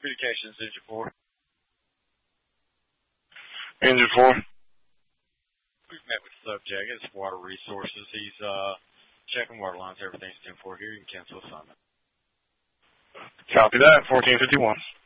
Communications, Engine 4. Engine 4. We've met with subject. It's Water Resources. He's checking water lines. Everything's 10-4 here. You can cancel assignment. Copy that. 1451.